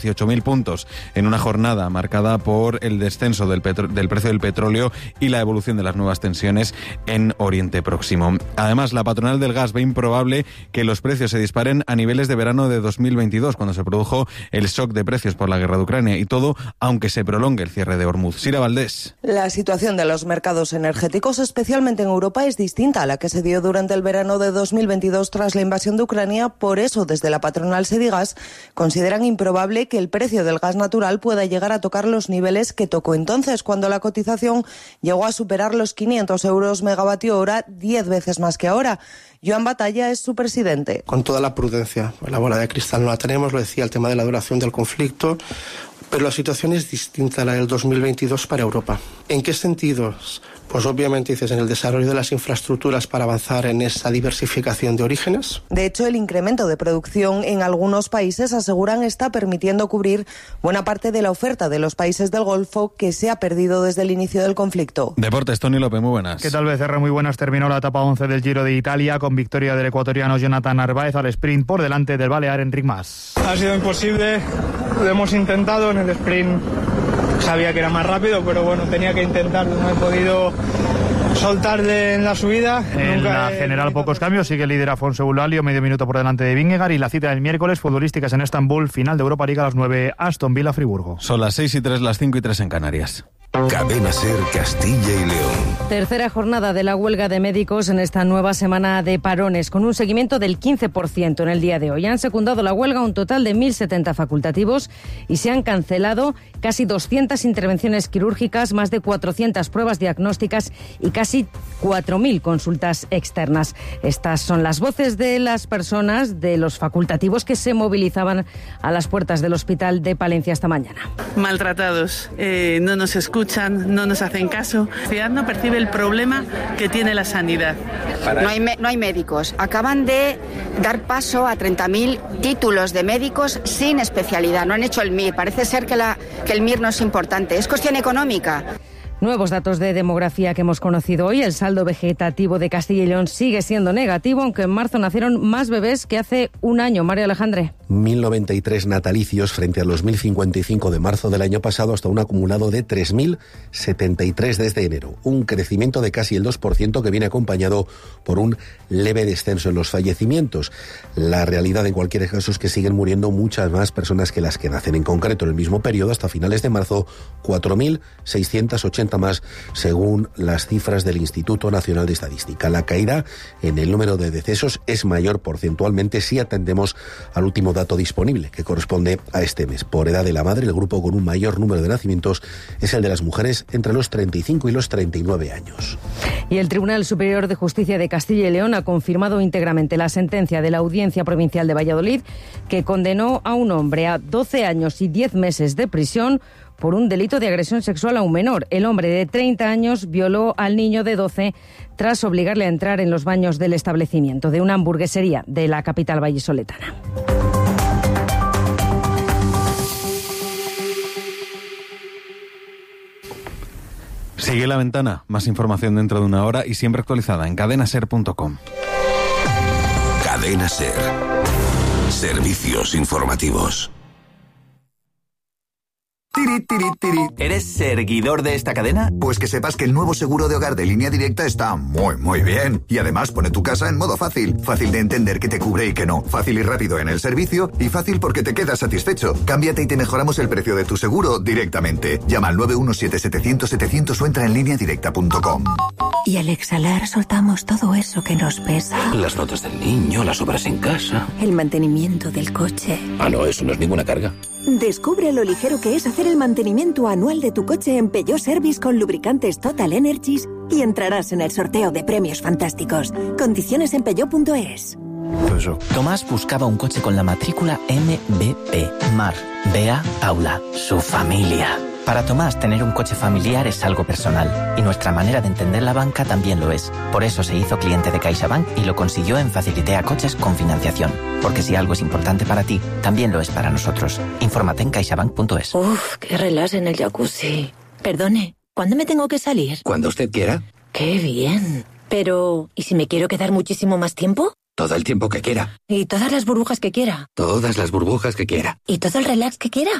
18.000 puntos en una jornada marcada por el descenso del precio del petróleo y la evolución de las nuevas tensiones en Oriente Próximo. Además, la patronal del gas ve improbable que los precios se disparen a niveles de verano de 2022, cuando se produjo el shock de precios por la guerra de Ucrania, y todo aunque se prolongue el cierre de Hormuz. Sira Valdés. La situación de los mercados energéticos, especialmente en Europa, es distinta a la que se dio durante el verano de 2022 tras la invasión de Ucrania. Por eso, desde la patronal Sedigas, consideran improbable que el precio del gas natural pueda llegar a tocar los niveles que tocó entonces, cuando la cotización llegó a superar los 500 euros megavatio hora, 10 veces más que ahora. Joan Batalla es su presidente. Con toda la prudencia, la bola de cristal no la tenemos, lo decía, el tema de la duración del conflicto, pero la situación es distinta a la del 2022 para Europa. ¿En qué sentidos? Pues obviamente dices en el desarrollo de las infraestructuras para avanzar en esa diversificación de orígenes. De hecho, el incremento de producción en algunos países, aseguran, está permitiendo cubrir buena parte de la oferta de los países del Golfo que se ha perdido desde el inicio del conflicto. Deportes, Tony López, muy buenas. ¿Qué tal, Becerra? Muy buenas. Terminó la etapa 11 del Giro de Italia con victoria del ecuatoriano Jonathan Narváez al sprint por delante del balear Enric Mas. Ha sido imposible, lo hemos intentado en el sprint. Sabía que era más rápido, pero bueno, tenía que intentarlo. No he podido soltar en la subida. En la general pocos cambios. Sigue el líder Afonso Eulalio, medio minuto por delante de Vingegaard. Y la cita del miércoles, futbolísticas en Estambul, final de Europa League a las 9, Aston Villa Friburgo. Son las 6:03, las 5:03 en Canarias. Cadena SER Castilla y León. Tercera jornada de la huelga de médicos en esta nueva semana de parones, con un seguimiento del 15% en el día de hoy. Han secundado la huelga un total de 1.070 facultativos y se han cancelado casi 200 intervenciones quirúrgicas, más de 400 pruebas diagnósticas y casi 4.000 consultas externas. Estas son las voces de las personas, de los facultativos que se movilizaban a las puertas del hospital de Palencia esta mañana. Maltratados, no nos escuchan, no nos hacen caso. La sociedad no percibe el problema que tiene la sanidad. No hay médicos. Acaban de dar paso a 30.000 títulos de médicos sin especialidad. No han hecho el MIR. Parece ser que el MIR no es importante. Es cuestión económica. Nuevos datos de demografía que hemos conocido hoy. El saldo vegetativo de Castilla y León sigue siendo negativo, aunque en marzo nacieron más bebés que hace un año. Mario Alejandre. 1.093 natalicios frente a los 1.055 de marzo del año pasado, hasta un acumulado de 3.073 desde enero. Un crecimiento de casi el 2% que viene acompañado por un leve descenso en los fallecimientos. La realidad en cualquier caso es que siguen muriendo muchas más personas que las que nacen. En concreto, en el mismo periodo, hasta finales de marzo, 4.680 más, según las cifras del Instituto Nacional de Estadística. La caída en el número de decesos es mayor porcentualmente si atendemos al último dato disponible, que corresponde a este mes. Por edad de la madre, el grupo con un mayor número de nacimientos es el de las mujeres entre los 35 y los 39 años. Y el Tribunal Superior de Justicia de Castilla y León ha confirmado íntegramente la sentencia de la Audiencia Provincial de Valladolid, que condenó a un hombre a 12 años y 10 meses de prisión por un delito de agresión sexual a un menor. El hombre de 30 años violó al niño de 12 tras obligarle a entrar en los baños del establecimiento de una hamburguesería de la capital vallisoletana. Sigue La Ventana, más información dentro de una hora y siempre actualizada en cadenaser.com. Cadena SER. Servicios informativos. Tiri, tiri, tiri. ¿Eres seguidor de esta cadena? Pues que sepas que el nuevo seguro de hogar de Línea Directa está muy bien. Y además pone tu casa en modo fácil. Fácil de entender qué te cubre y qué no. Fácil y rápido en el servicio. Y fácil porque te quedas satisfecho. Cámbiate y te mejoramos el precio de tu seguro directamente. Llama al 917-700-700 o entra en lineadirecta.com. Y al exhalar soltamos todo eso que nos pesa. Las notas del niño, las obras en casa. El mantenimiento del coche. Ah, no, eso no es ninguna carga. Descubre lo ligero que es hacer el mantenimiento anual de tu coche en Peugeot Service con lubricantes Total Energies y entrarás en el sorteo de premios fantásticos. Condiciones en peugeot.es. Tomás buscaba un coche con la matrícula MBP. Mar, Bea, Paula, su familia. Para Tomás, tener un coche familiar es algo personal, y nuestra manera de entender la banca también lo es. Por eso se hizo cliente de CaixaBank y lo consiguió en Facilitea Coches con financiación. Porque si algo es importante para ti, también lo es para nosotros. Infórmate en caixabank.es. Uf, qué relax en el jacuzzi. Perdone, ¿cuándo me tengo que salir? Cuando usted quiera. ¡Qué bien! Pero, ¿y si me quiero quedar muchísimo más tiempo? Todo el tiempo que quiera. Y todas las burbujas que quiera. Todas las burbujas que quiera. Y todo el relax que quiera.